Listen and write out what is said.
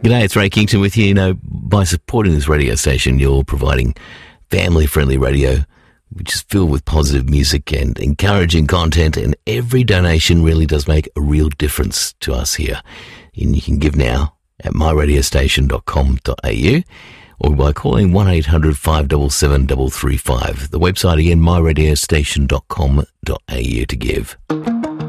G'day, it's Ray Kington with you. You know, by supporting this radio station, you're providing family-friendly radio, which is filled with positive music and encouraging content, and every donation really does make a real difference to us here. And you can give now at myradiostation.com.au or by calling 1-800-577-335. The website again, myradiostation.com.au to give.